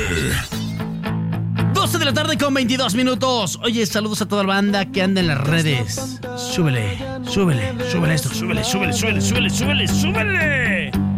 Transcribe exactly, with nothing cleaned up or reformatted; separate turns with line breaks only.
doce de la tarde con veintidós minutos. Oye, saludos a toda la banda que anda en las redes. Súbele, súbele, súbele esto, súbele, súbele, súbele, súbele, súbele, súbele.